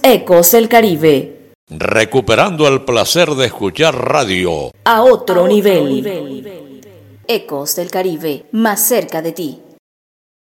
Ecos del Caribe. Recuperando el placer de escuchar radio A otro nivel. Ecos del Caribe, más cerca de ti.